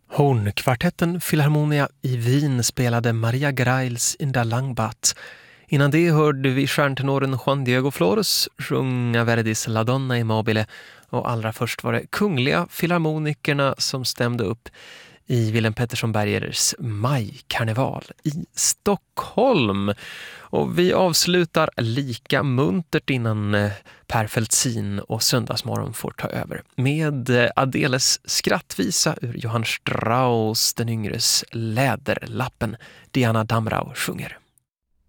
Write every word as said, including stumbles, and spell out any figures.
Hornkvartetten Philharmonia i Wien spelade Maria Greils In der Langbat. Innan det hörde vi stjärntenoren Juan Diego Flores sjunga Verdis La Donna Immobile, och allra först var det Kungliga Filharmonikerna som stämde upp i Willem Pettersson Bergers majkarneval i Stockholm. Och vi avslutar lika muntert innan Per Feltzin och Söndagsmorgon får ta över med Adeles skrattvisa ur Johann Strauss den yngres Läderlappen. Diana Damrau sjunger.